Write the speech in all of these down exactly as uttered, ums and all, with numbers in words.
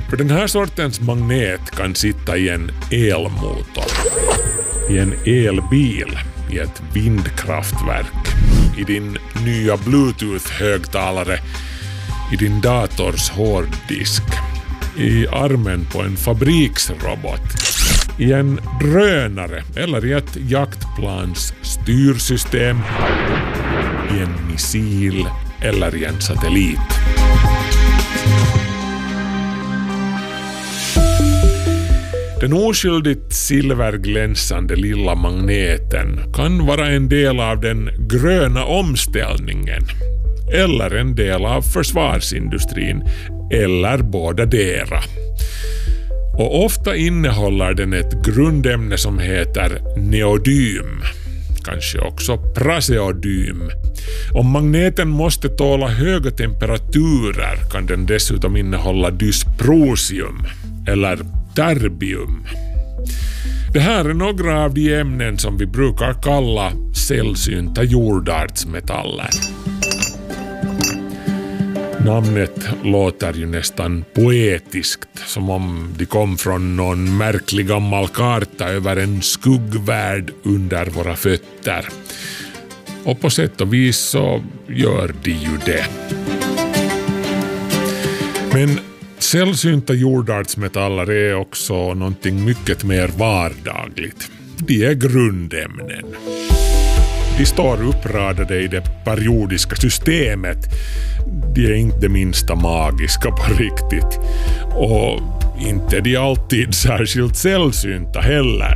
För den här sortens magnet kan sitta i en elmotor, i en elbil, i ett vindkraftverk, i din nya Bluetooth-högtalare, i din dators hårddisk, i armen på en fabriksrobot, i en drönare eller i ett jaktplans styrsystem, i en missil eller i en satellit. Den oskyldigt silverglänsande lilla magneten kan vara en del av den gröna omställningen eller en del av försvarsindustrin eller båda dera. Och ofta innehåller den ett grundämne som heter neodym, kanske också praseodym. Om magneten måste tåla höga temperaturer kan den dessutom innehålla dysprosium eller terbium. Det här är några av de ämnen som vi brukar kalla sällsynta jordartsmetaller. Namnet låter ju nästan poetiskt, som om de kom från någon märklig gammal karta över en skuggvärld under våra fötter. Och på sätt och vis så gör de ju det. Men sällsynta jordartsmetaller är också någonting mycket mer vardagligt. De är grundämnen. De står uppradade i det periodiska systemet. De är inte minsta magiska på riktigt. Och inte de alltid särskilt sällsynta heller.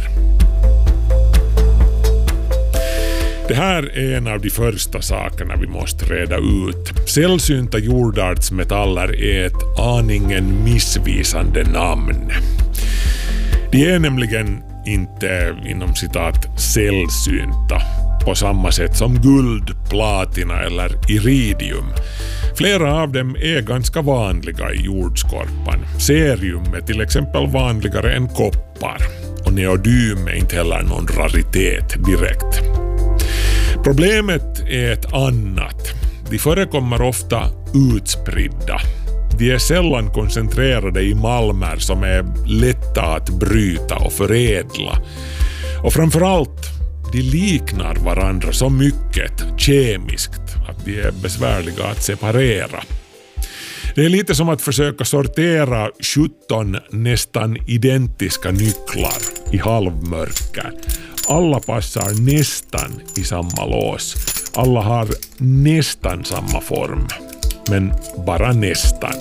Det här är en av de första sakerna vi måste reda ut. Sällsynta jordartsmetaller är ett aningen missvisande namn. De är nämligen inte inom citat sällsynta på samma sätt som guld, platina eller iridium. Flera av dem är ganska vanliga i jordskorpan. Cerium är till exempel vanligare än koppar och neodym är inte heller någon raritet direkt. Problemet är ett annat. De förekommer ofta utspridda. De är sällan koncentrerade i malmer som är lätta att bryta och förädla. Och framförallt, de liknar varandra så mycket kemiskt att de är besvärliga att separera. Det är lite som att försöka sortera sjutton nästan identiska nycklar i halvmörker. Alla passar nästan i samma lås. Alla har nästan samma form. Men bara nästan.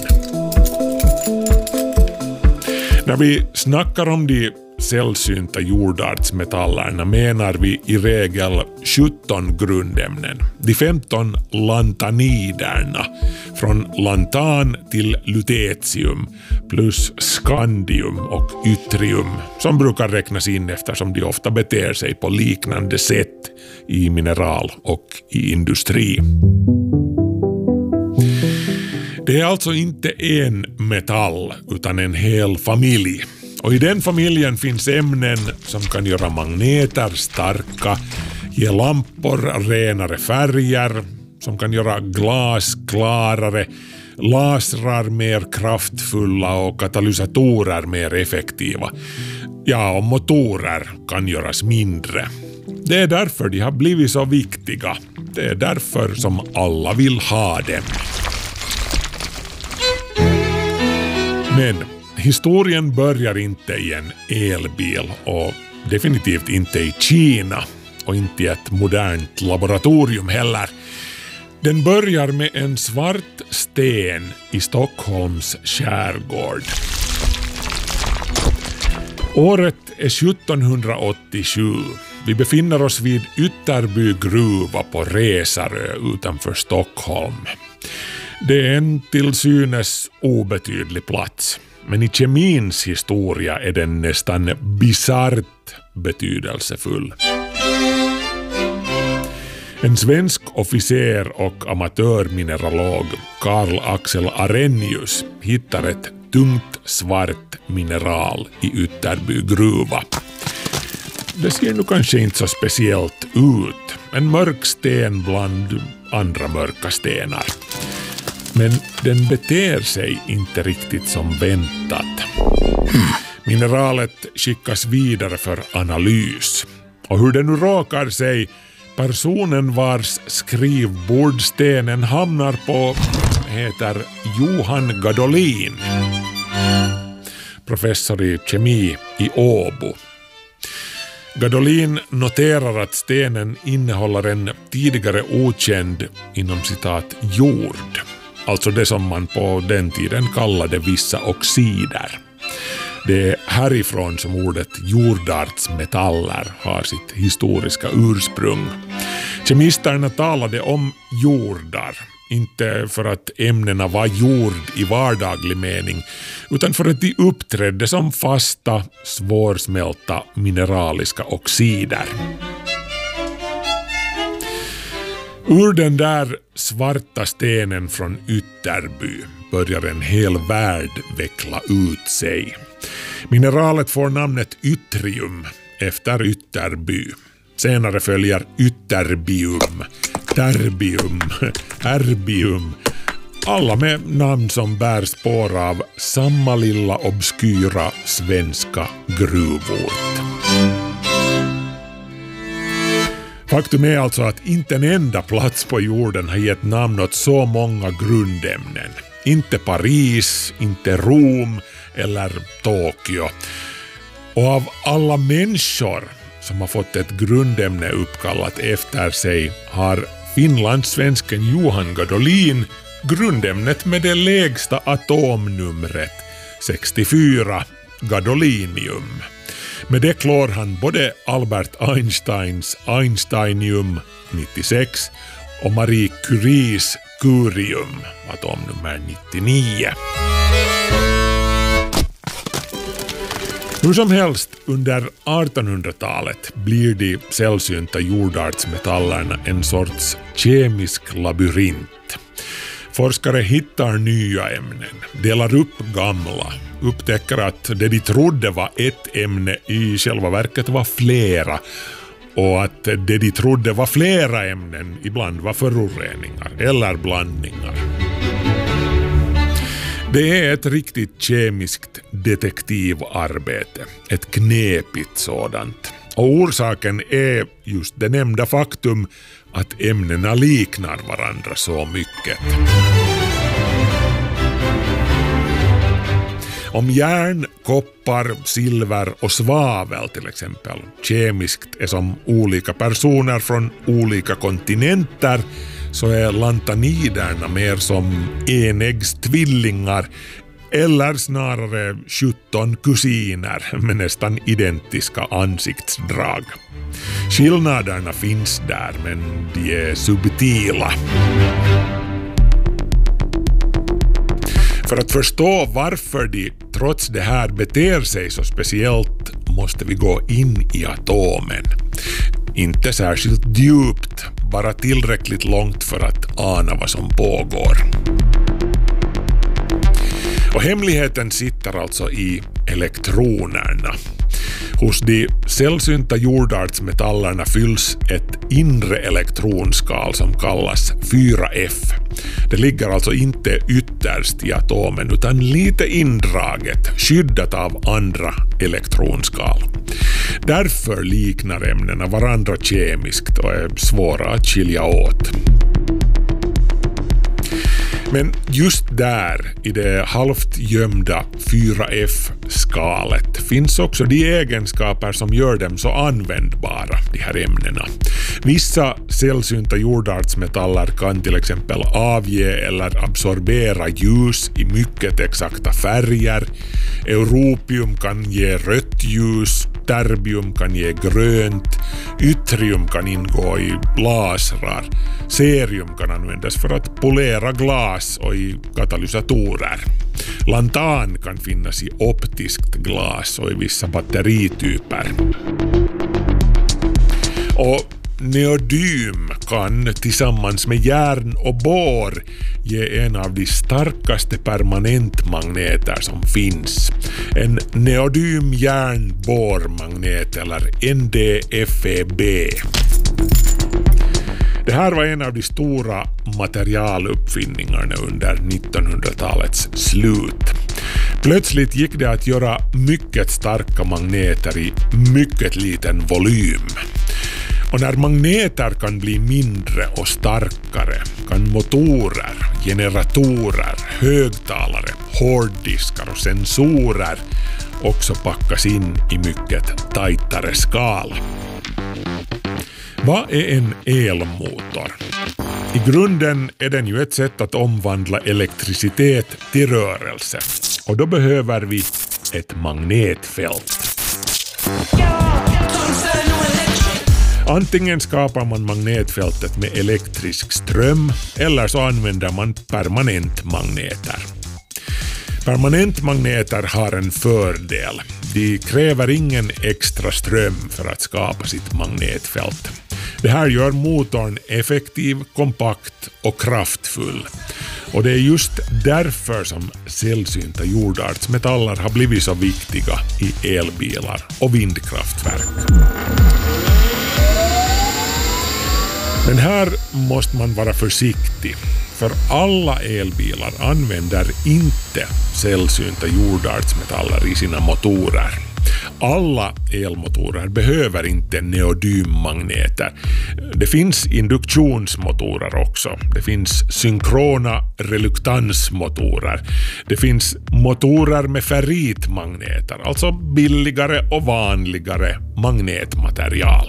När vi snackar om de sällsynta jordartsmetallerna menar vi i regel sjutton grundämnen. De femton lantaniderna, från lantan till lutetium, plus skandium och yttrium, som brukar räknas in eftersom de ofta beter sig på liknande sätt i mineral och i industri. Det är alltså inte en metall utan en hel familj. Och i den familjen finns ämnen som kan göra magneter starka, ge lampor renare färger, som kan göra glas klarare, lasrar mer kraftfulla och katalysatorer mer effektiva. Ja, och motorer kan göras mindre. Det är därför de har blivit så viktiga. Det är därför som alla vill ha dem. Men historien börjar inte i en elbil och definitivt inte i Kina och inte i ett modernt laboratorium heller. Den börjar med en svart sten i Stockholms skärgård. Året är sjuttonhundraåttiosju. Vi befinner oss vid Ytterby gruva på Resarö utanför Stockholm. Det är en till synes obetydlig plats. Men i kemins historia är den nästan bisarrt betydelsefull. En svensk officer och amatörmineralog, Carl Axel Arrhenius, hittar ett tungt svart mineral i Ytterby gruva. Det ser nu kanske inte så speciellt ut. En mörk sten bland andra mörka stenar. Men den beter sig inte riktigt som väntat. Mineralet skickas vidare för analys. Och hur det nu råkar sig, personen vars skrivbordstenen hamnar på heter Johan Gadolin, professor i kemi i Åbo. Gadolin noterar att stenen innehåller en tidigare okänd inom citat jord, alltså det som man på den tiden kallade vissa oxider. Det är härifrån som ordet jordartsmetaller har sitt historiska ursprung. Kemisterna talade om jordar, inte för att ämnena var jord i vardaglig mening, utan för att de uppträdde som fasta, svårsmälta mineraliska oxider. Ur den där svarta stenen från Ytterby börjar en hel värld veckla ut sig. Mineralet får namnet yttrium efter Ytterby. Senare följer ytterbium, terbium, erbium. Alla med namn som bär spår av samma lilla obskyra svenska gruvort. Faktum är alltså att inte en enda plats på jorden har gett namn åt så många grundämnen. Inte Paris, inte Rom eller Tokyo. Och av alla människor som har fått ett grundämne uppkallat efter sig har finlandssvensken Johan Gadolin grundämnet med det lägsta atomnumret, sextiofyra, gadolinium. Med det klår han både Albert Einsteins Einsteinium, nittiosex, och Marie Curies curium, atomnummer nittionio. Hur som helst, under artonhundratalet blir de sällsynta jordartsmetallerna en sorts kemisk labyrint. Forskare hittar nya ämnen, delar upp gamla, upptäcker att det de trodde var ett ämne i själva verket var flera, och att det de trodde var flera ämnen ibland var föroreningar eller blandningar. Det är ett riktigt kemiskt detektivarbete, ett knepigt sådant. Och orsaken är just det nämnda faktum att ämnena liknar varandra så mycket. Om järn, koppar, silver och svavel till exempel kemiskt är som olika personer från olika kontinenter, så är lantaniderna mer som enäggstvillingar eller snarare sjutton kusiner med nästan identiska ansiktsdrag. Skillnaderna finns där, men de är subtila. För att förstå varför de trots det här beter sig så speciellt måste vi gå in i atomen. Inte särskilt djupt, bara tillräckligt långt för att ana vad som pågår. Och hemligheten sitter alltså i elektronerna. Hos de sällsynta jordartsmetallerna fylls ett inre elektronskal som kallas fyra F. Det ligger alltså inte ytterst i atomen utan lite indraget, skyddat av andra elektronskal. Därför liknar ämnena varandra kemiskt och är svåra att skilja åt. Men just där, i det halvt gömda fyra F-skalet, finns också de egenskaper som gör dem så användbara, de här ämnena. Vissa sällsynta jordartsmetaller kan till exempel avge eller absorbera ljus i mycket exakta färger. Europium kan ge rött ljus, terbium kan ge grönt, yttrium kan ingå i lasrar, cerium kan användas för att polera glas och i katalysatorer. Lantan kan finnas i optiskt glas och i vissa batterityper. Och neodym kan tillsammans med järn och bor ge en av de starkaste permanentmagneter som finns. En neodym-järn-bormagnet eller N D F E B. Det här var en av de stora materialuppfinningarna under nittonhundratalets slut. Plötsligt gick det att göra mycket starka magneter i mycket liten volym. Och när magneter kan bli mindre och starkare kan motorer, generatorer, högtalare, hårddiskar och sensorer också packas in i mycket tajtare skal. Vad är en elmotor? I grunden är den ju ett sätt att omvandla elektricitet till rörelse. Och då behöver vi ett magnetfält. Antingen skapar man magnetfältet med elektrisk ström eller så använder man permanentmagneter. Permanentmagneter har en fördel. De kräver ingen extra ström för att skapa sitt magnetfält. Det här gör motorn effektiv, kompakt och kraftfull. Och det är just därför som sällsynta jordartsmetaller har blivit så viktiga i elbilar och vindkraftverk. Men här måste man vara försiktig, för alla elbilar använder inte sällsynta jordartsmetaller i sina motorer. Alla elmotorer behöver inte neodymmagneter. Det finns induktionsmotorer också. Det finns synkrona reluktansmotorer. Det finns motorer med ferritmagneter, alltså billigare och vanligare magnetmaterial.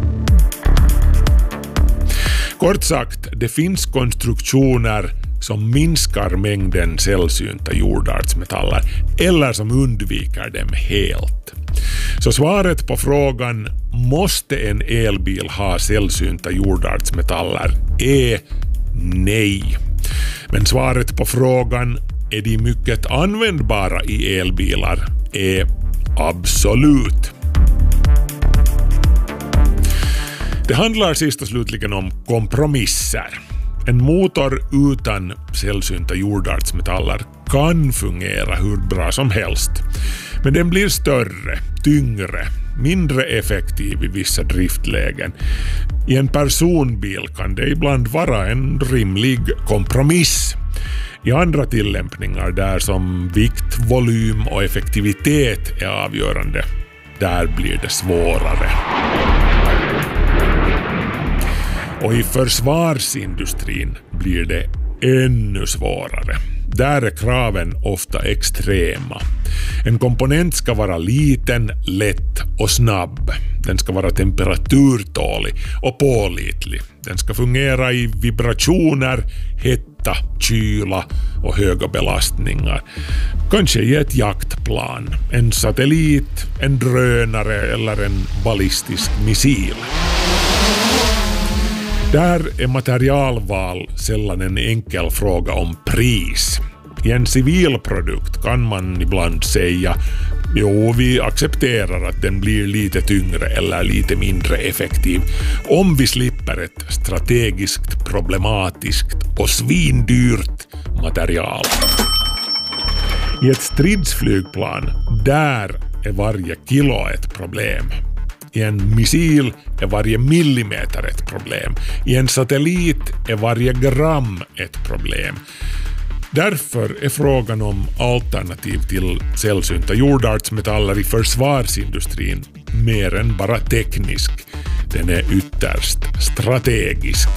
Kort sagt, det finns konstruktioner som minskar mängden sällsynta jordartsmetaller eller som undviker dem helt. Så svaret på frågan måste en elbil ha sällsynta jordartsmetaller är nej. Men svaret på frågan är de mycket användbara i elbilar är absolut. Det handlar sist och slutligen om kompromisser. En motor utan sällsynta jordartsmetaller kan fungera hur bra som helst. Men den blir större, tyngre, mindre effektiv i vissa driftlägen. I en personbil kan det ibland vara en rimlig kompromiss. I andra tillämpningar där som vikt, volym och effektivitet är avgörande, där blir det svårare. Och i försvarsindustrin blir det ännu svårare. Där är kraven ofta extrema. En komponent ska vara liten, lätt och snabb. Den ska vara temperaturtålig och pålitlig. Den ska fungera i vibrationer, hetta, kyla och höga belastningar. Kanske i ett jaktplan, en satellit, en drönare eller en ballistisk missil. Där är materialval sällan en enkel fråga om pris. I en civil produkt kan man ibland säga jo, vi accepterar att den blir lite tyngre eller lite mindre effektiv om vi slipper ett strategiskt problematiskt och svindyrt material. I ett stridsflygplan, där är varje kilo ett problem. I en missil är varje millimeter ett problem. I en satellit är varje gram ett problem. Därför är frågan om alternativ till sällsynta jordartsmetaller i försvarsindustrin mer än bara teknisk. Den är ytterst strategisk.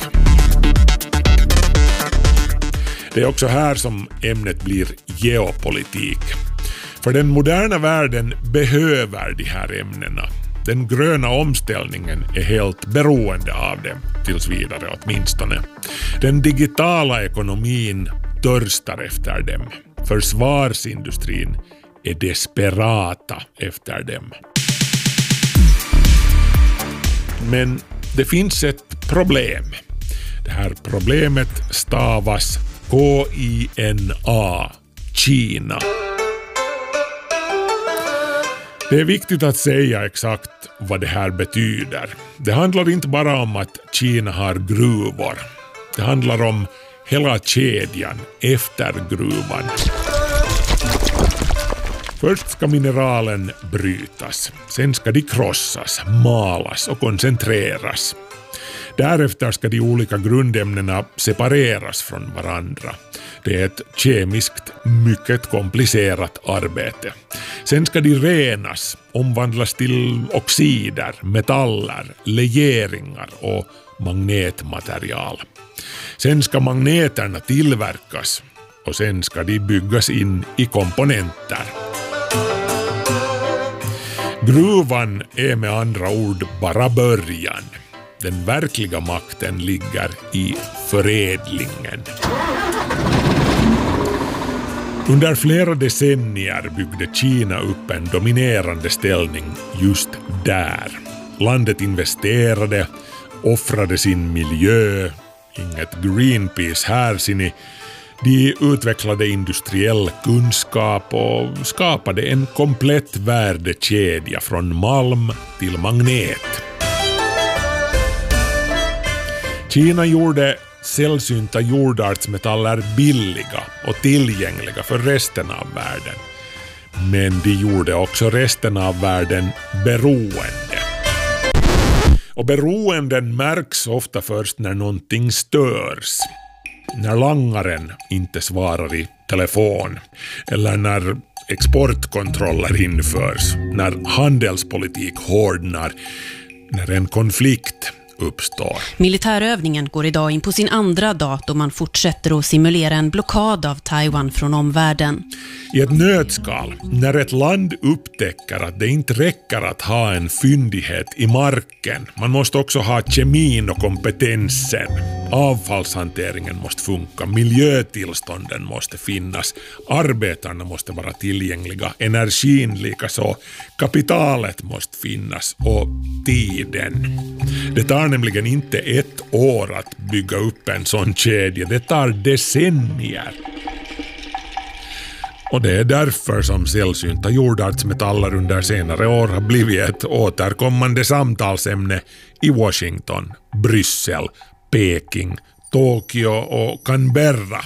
Det är också här som ämnet blir geopolitik. För den moderna världen behöver de här ämnena. Den gröna omställningen är helt beroende av dem, tills vidare åtminstone. Den digitala ekonomin törstar efter dem. Försvarsindustrin är desperata efter dem. Men det finns ett problem. Det här problemet stavas K I N A, Kina. Det är viktigt att säga exakt vad det här betyder. Det handlar inte bara om att Kina har gruvor. Det handlar om hela kedjan efter gruvan. Först ska mineralen brytas. Sen ska de krossas, malas och koncentreras. Därefter ska de olika grundämnena separeras från varandra. Det är ett kemiskt mycket komplicerat arbete. Sen ska de renas, omvandlas till oxider, metaller, legeringar och magnetmaterial. Sen ska magneterna tillverkas och sen ska de byggas in i komponenter. Gruvan är med andra ord bara början. Den verkliga makten ligger i förädlingen. Under flera decennier byggde Kina upp en dominerande ställning just där. Landet investerade, offrade sin miljö, inget Greenpeace här ser ni. De utvecklade industriell kunskap och skapade en komplett värdekedja från malm till magnet. Kina gjorde sällsynta jordartsmetaller billiga och tillgängliga för resten av världen. Men de gjorde också resten av världen beroende. Och beroenden märks ofta först när någonting störs. När langaren inte svarar i telefon eller när exportkontroller införs, när handelspolitik hårdnar, när en konflikt uppstår. Militärövningen går idag in på sin andra dag då man fortsätter att simulera en blockad av Taiwan från omvärlden. I ett nötskal, när ett land upptäcker att det inte räcker att ha en fyndighet i marken, man måste också ha kemin och kompetensen. Avfallshanteringen måste funka, miljötillstånden måste finnas, arbetarna måste vara tillgängliga, energin likaså, kapitalet måste finnas och tiden. Det tar nämligen inte ett år att bygga upp en sån kedja, det tar decennier. Och det är därför som sällsynta jordartsmetaller under senare år har blivit ett återkommande samtalsämne i Washington, Bryssel, Peking, Tokyo och Canberra.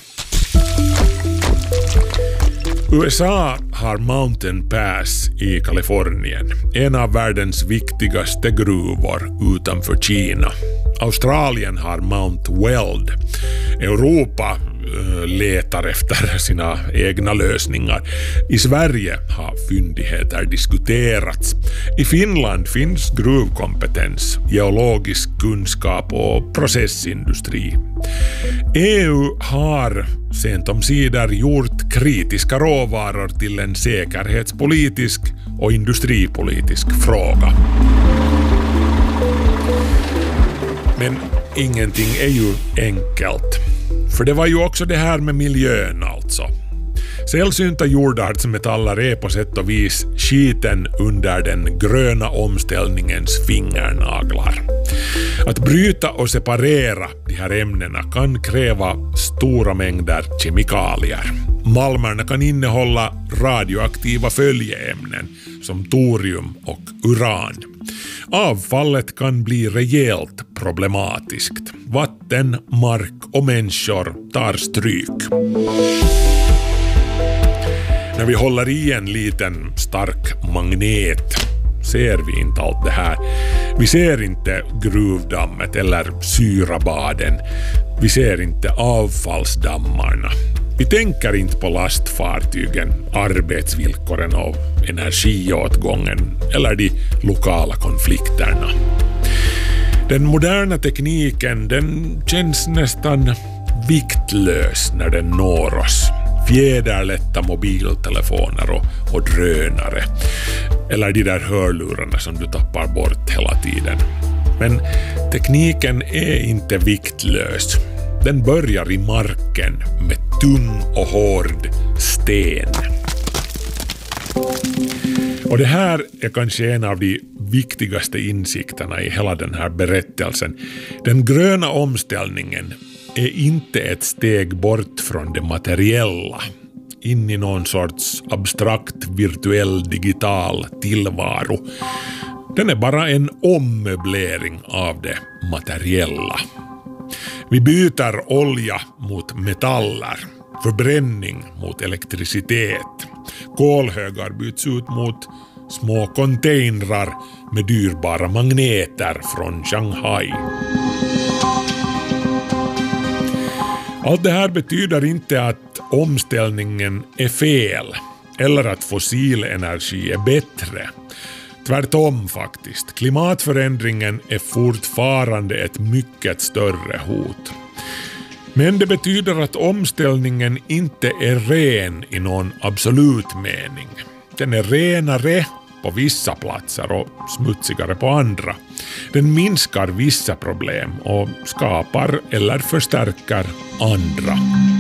U S A har Mountain Pass i Kalifornien, en av världens viktigaste gruvor utanför Kina. Australien har Mount Weld. Europa äh, letar efter sina egna lösningar. I Sverige har fyndigheter diskuterats. I Finland finns gruvkompetens, geologisk kunskap och processindustri. E U har sent om sidor gjort kritiska råvaror till en säkerhetspolitisk och industripolitisk fråga. Men ingenting är ju enkelt. För det var ju också det här med miljön alltså. Sällsynta jordartsmetaller är på sätt och vis skiten under den gröna omställningens fingernaglar. Att bryta och separera de här ämnena kan kräva stora mängder kemikalier. Malmerna kan innehålla radioaktiva följeämnen som torium och uran. Avfallet kan bli rejält problematiskt. Vatten, mark och människor tar stryk. När vi håller i en liten stark magnet ser vi inte allt det här. Vi ser inte gruvdammet eller syrabaden. Vi ser inte avfallsdammarna. Vi tänker inte på lastfartygen, arbetsvillkoren och energiåtgången eller de lokala konflikterna. Den moderna tekniken, den känns nästan viktlös när den når oss. Fjäderlätta mobiltelefoner och, och drönare. Eller de där hörlurarna som du tappar bort hela tiden. Men tekniken är inte viktlös. Den börjar i marken med tung och hård sten. Och det här är kanske en av de viktigaste insikterna i hela den här berättelsen. Den gröna omställningen är inte ett steg bort från det materiella, in i någon sorts abstrakt virtuell digital tillvaro. Den är bara en ommöblering av det materiella. Vi byter olja mot metaller, förbränning mot elektricitet. Kolhögar byts ut mot små containrar med dyrbara magneter från Shanghai. Allt det här betyder inte att omställningen är fel eller att fossil energi är bättre. Tvärtom faktiskt. Klimatförändringen är fortfarande ett mycket större hot. Men det betyder att omställningen inte är ren i någon absolut mening. Den är renare på vissa platser och smutsigare på andra. Den minskar vissa problem och skapar eller förstärker andra.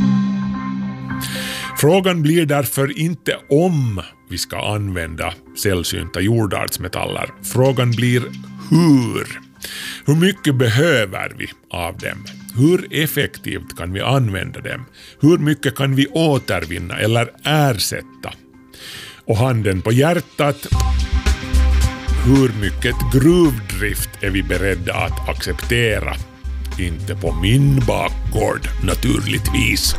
Frågan blir därför inte om vi ska använda sällsynta jordartsmetaller. Frågan blir hur. Hur mycket behöver vi av dem? Hur effektivt kan vi använda dem? Hur mycket kan vi återvinna eller ersätta? Och handen på hjärtat, hur mycket gruvdrift är vi beredda att acceptera? Inte på min bakgård, naturligtvis.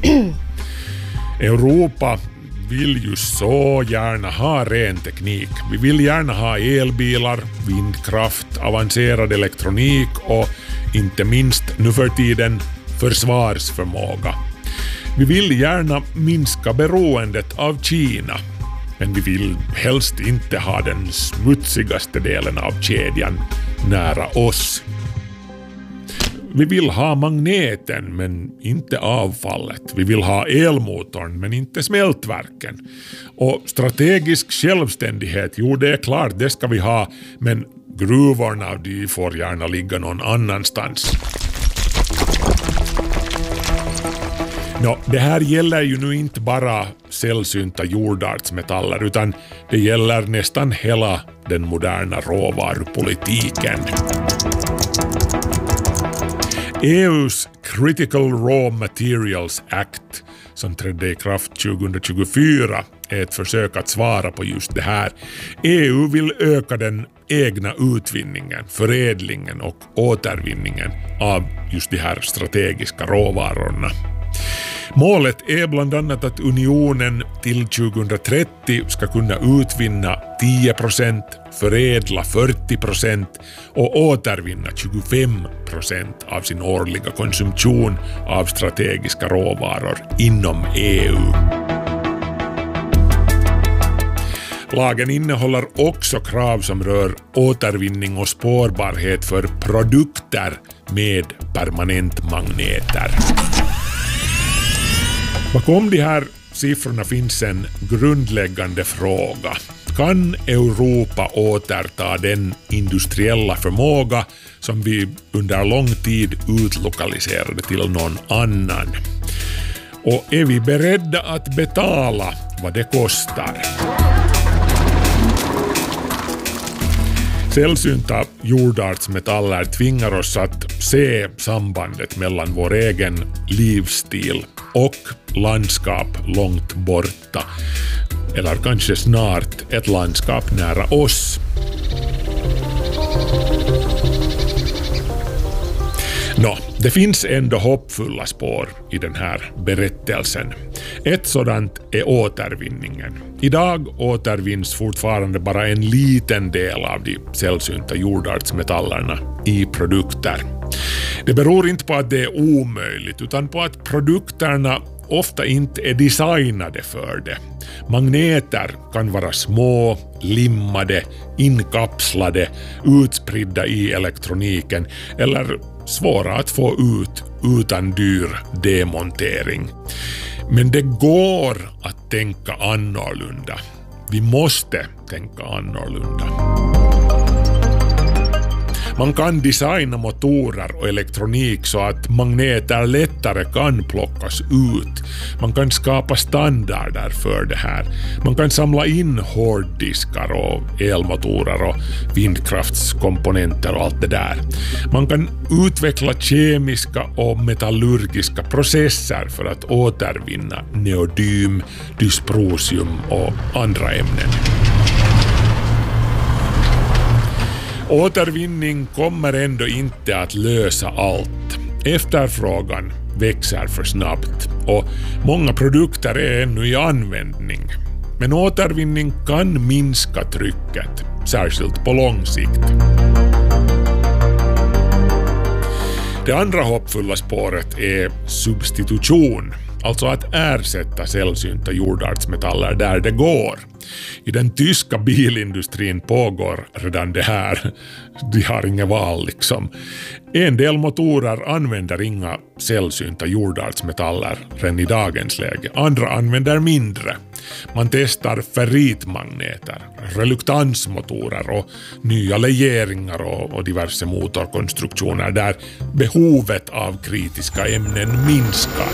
Europa vill ju så gärna ha ren teknik. Vi vill gärna ha elbilar, vindkraft, avancerad elektronik och inte minst nu för tiden försvarsförmåga. Vi vill gärna minska beroendet av Kina, men vi vill helst inte ha den smutsigaste delen av kedjan nära oss. Vi vill ha magneten men inte avfallet. Vi vill ha elmotorn men inte smältverken. Och strategisk självständighet, jo det är klart, det ska vi ha, men gruvorna de får gärna ligga någon annanstans. Nå, det här gäller ju nu inte bara sällsynta jordartsmetaller utan det gäller nästan hela den moderna råvarupolitiken. E U:s Critical Raw Materials Act som trädde i kraft tjugohundratjugofyra är ett försök att svara på just det här. E U vill öka den egna utvinningen, förädlingen och återvinningen av just de här strategiska råvarorna. Målet är bland annat att unionen till tjugohundratrettio ska kunna utvinna tio procent, förädla fyrtio procent och återvinna tjugofem procent av sin årliga konsumtion av strategiska råvaror inom E U. Lagen innehåller också krav som rör återvinning och spårbarhet för produkter med permanentmagneter. Bakom de här siffrorna finns en grundläggande fråga. Kan Europa återta den industriella förmåga som vi under lång tid utlokaliserade till någon annan? Och är vi beredda att betala vad det kostar? Sällsynta jordartsmetaller tvingar oss att se sambandet mellan vår egen livsstil och landskap långt borta. Eller kanske snart ett landskap nära oss. Nå, det finns ändå hoppfulla spår i den här berättelsen. Ett sådant är återvinningen. Idag återvinns fortfarande bara en liten del av de sällsynta jordartsmetallerna i produkter. Det beror inte på att det är omöjligt utan på att produkterna ofta inte är designade för det. Magneter kan vara små, limmade, inkapslade, utspridda i elektroniken eller svåra att få ut utan dyr demontering. Men det går att tänka annorlunda. Vi måste tänka annorlunda. Man kan designa motorer och elektronik så att magneter lättare kan plockas ut. Man kan skapa standarder för det här. Man kan samla in hårddiskar och elmotorer och vindkraftskomponenter och allt det där. Man kan utveckla kemiska och metallurgiska processer för att återvinna neodym, dysprosium och andra ämnen. Återvinning kommer ändå inte att lösa allt. Efterfrågan växer för snabbt och många produkter är ännu i användning. Men återvinning kan minska trycket, särskilt på lång sikt. Det andra hoppfulla spåret är substitution, alltså att ersätta sällsynta jordartsmetaller där det går. I den tyska bilindustrin pågår redan det här. De har inget val liksom. En del motorer använder inga sällsynta jordartsmetaller redan i dagens läge. Andra använder mindre. Man testar ferritmagneter, reluktansmotorer och nya legeringar och, och diverse motorkonstruktioner där behovet av kritiska ämnen minskar.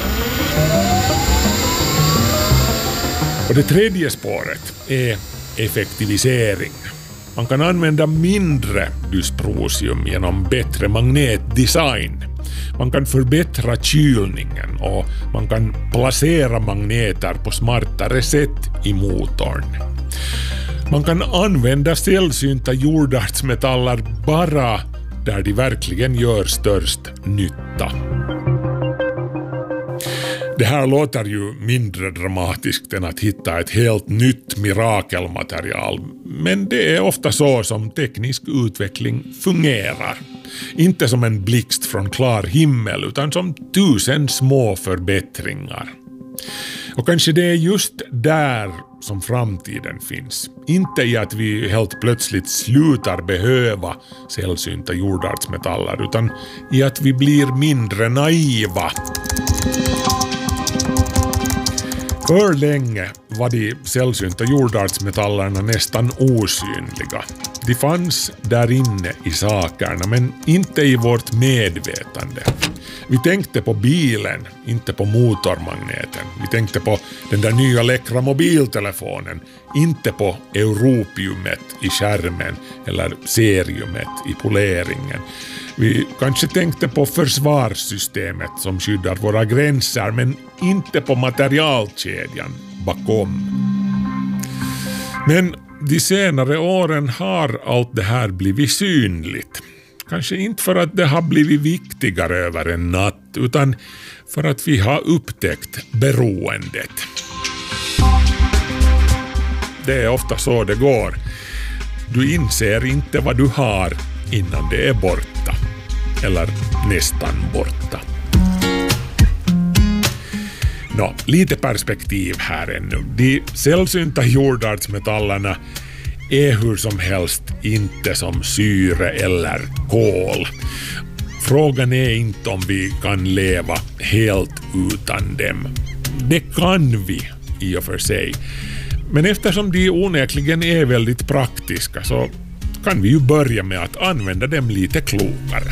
Och det tredje spåret är effektivisering. Man kan använda mindre dysprosium genom bättre magnetdesign. Man kan förbättra kylningen och man kan placera magneter på smartare sätt i motorn. Man kan använda sällsynta jordartsmetaller bara där de verkligen gör störst nytta. Det här låter ju mindre dramatiskt än att hitta ett helt nytt mirakelmaterial, men det är ofta så som teknisk utveckling fungerar. Inte som en blixt från klar himmel utan som tusen små förbättringar. Och kanske det är just där som framtiden finns. Inte i att vi helt plötsligt slutar behöva sällsynta jordartsmetaller utan i att vi blir mindre naiva. För länge var de sällsynta jordartsmetallerna nästan osynliga. De fanns där inne i sakerna men inte i vårt medvetande. Vi tänkte på bilen, inte på motormagneten. Vi tänkte på den där nya läckra mobiltelefonen, inte på europiumet i skärmen eller ceriumet i poleringen. Vi kanske tänkte på försvarssystemet som skyddar våra gränser men inte på materialkedjan bakom. Men de senare åren har allt det här blivit synligt. Kanske inte för att det har blivit viktigare över en natt utan för att vi har upptäckt beroendet. Det är ofta så det går. Du inser inte vad du har innan det är borta. Eller nästan borta. Nå, lite perspektiv här ännu. De sällsynta jordartsmetallerna är hur som helst inte som syre eller kol. Frågan är inte om vi kan leva helt utan dem. Det kan vi i och för sig. Men eftersom de onekligen är väldigt praktiska så kan vi ju börja med att använda dem lite klokare.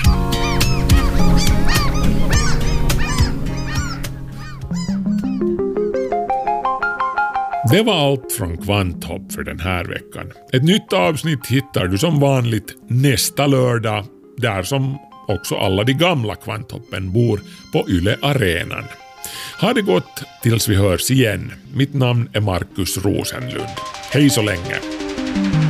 Det var allt från Kvanthopp för den här veckan. Ett nytt avsnitt hittar du som vanligt nästa lördag, där som också alla de gamla Kvanthoppen bor på Yle Arenan. Ha det gott tills vi hörs igen. Mitt namn är Markus Rosenlund. Hej så länge!